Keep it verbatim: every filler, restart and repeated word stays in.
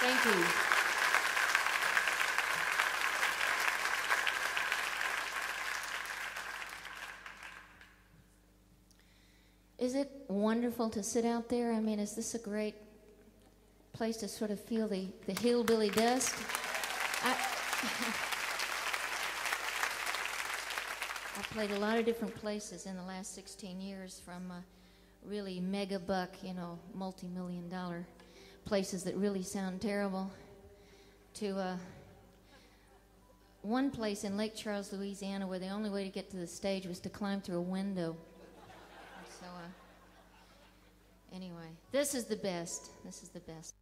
Thank you. Is it wonderful to sit out there? I mean, is this a great place to sort of feel the, the hillbilly dust? I, I played a lot of different places in the last sixteen years, from uh, really mega buck, you know, multi-million dollar places that really sound terrible, to uh, one place in Lake Charles, Louisiana, where the only way to get to the stage was to climb through a window. So, uh, anyway, this is the best. This is the best.